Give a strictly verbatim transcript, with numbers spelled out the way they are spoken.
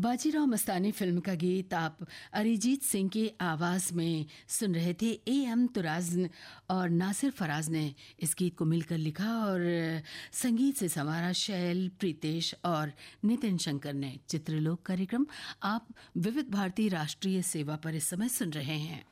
Bajirao Mastani film का गीत आप अरिजीत सिंह की आवाज़ में सुन रहे थे। ए एम तुराज और नासिर फराज ने इस गीत को मिलकर लिखा और संगीत से संवारा शैल, प्रीतेश और नितिन शंकर ने। चित्रलोक कार्यक्रम आप विविध भारती राष्ट्रीय सेवा पर इस समय सुन रहे हैं।